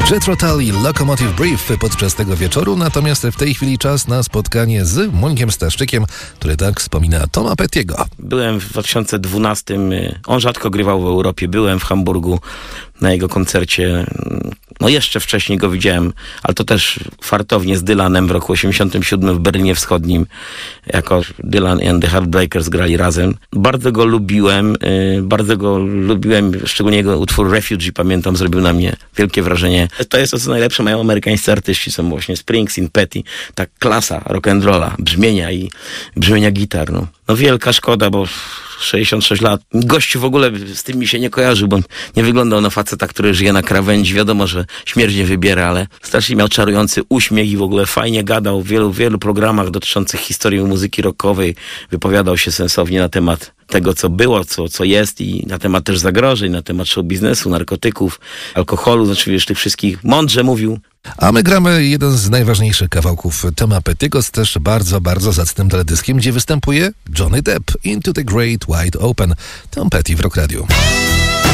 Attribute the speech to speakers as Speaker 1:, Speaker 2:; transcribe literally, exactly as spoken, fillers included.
Speaker 1: Jethro Tull i Locomotive Brief podczas tego wieczoru, natomiast w tej chwili czas na spotkanie z Mońkiem Staszczykiem, który tak wspomina Toma Pettiego.
Speaker 2: Byłem w dwa tysiące dwunastym, on rzadko grywał w Europie, byłem w Hamburgu na jego koncercie. No jeszcze wcześniej go widziałem, ale to też fartownie z Dylanem w roku osiemdziesiątym siódmym w Berlinie Wschodnim, jako Dylan and the Heartbreakers grali razem. Bardzo go lubiłem, yy, bardzo go lubiłem, szczególnie jego utwór Refugee, pamiętam, zrobił na mnie wielkie wrażenie. To jest to, co najlepsze mają amerykańscy artyści, są właśnie Springsteen, Petty, ta klasa rock'n'rolla, brzmienia i brzmienia gitar. No, no wielka szkoda, bo sześćdziesiąt sześć lat. Gościu w ogóle z tym mi się nie kojarzył, bo nie wyglądał na faceta, który żyje na krawędzi. Wiadomo, że śmierć nie wybiera, ale strasznie miał czarujący uśmiech i w ogóle fajnie gadał w wielu, wielu programach dotyczących historii muzyki rockowej. Wypowiadał się sensownie na temat tego, co było, co, co jest i na temat też zagrożeń, na temat show biznesu, narkotyków, alkoholu, znaczy wiesz, tych wszystkich. Mądrze mówił.
Speaker 1: A my gramy jeden z najważniejszych kawałków Toma Pettiego z też bardzo, bardzo zacnym teledyskiem, gdzie występuje Johnny Depp, Into the Great Wide Open. Tom Petty w Rock Radio.